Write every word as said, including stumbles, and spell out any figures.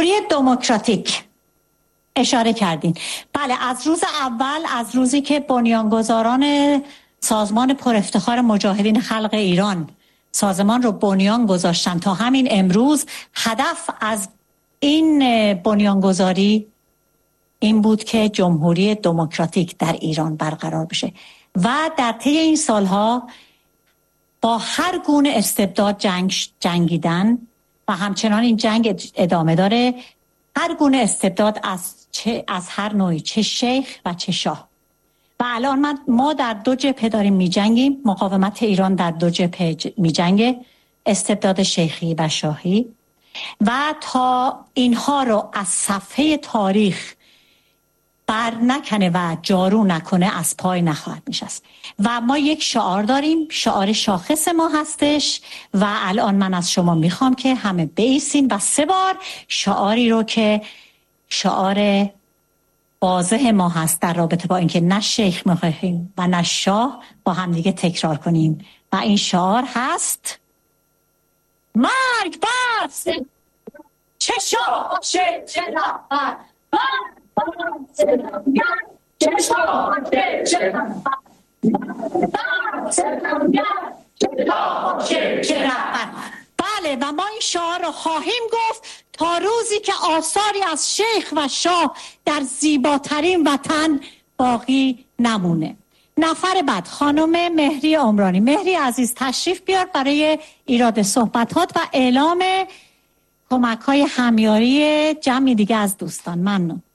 جمهوری دموکراتیک اشاره کردین. بله، از روز اول، از روزی که بنیانگذاران سازمان پر افتخار مجاهدین خلق ایران سازمان رو بنیان گذاشتن تا همین امروز، هدف از این بنیانگذاری این بود که جمهوری دموکراتیک در ایران برقرار بشه و در طی این سالها با هر گونه استبداد جنگ جنگیدن و همچنان این جنگ ادامه داره. هر گونه استبداد از چه از هر نوعی، چه شیخ و چه شاه. و الان من ما در دو جبهه داریم می‌جنگیم. مقاومت ایران در دو جبهه می‌جنگه، استبداد شیخی و شاهی، و تا اینها رو از صفحه تاریخ بر نکنه و جارو نکنه از پای نخواهد نشست. و ما یک شعار داریم، شعار شاخص ما هستش و الان من از شما میخوام که همه بایستین و سه بار شعاری رو که شعار واضح ما هست در رابطه با اینکه نه شیخ میخواهیم و نه شاه با هم دیگه تکرار کنیم و این شعار هست: مرگ بر چه شاه چه چه رهبر، بله، و ما این شعار رو خواهیم گفت تا روزی که آثاری از شیخ و شاه در زیباترین وطن باقی نمونه. نفر بعد خانم مهری عمرانی. مهری عزیز تشریف بیار برای ایراد صحبتات و اعلام کمک‌های همیاری جمعی دیگه از دوستان. ممنون.